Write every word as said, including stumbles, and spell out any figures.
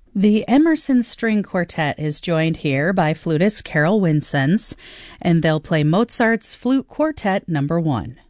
The Emerson String Quartet is joined here by flutist Carol Winsenz, and they'll play Mozart's Flute Quartet Number One.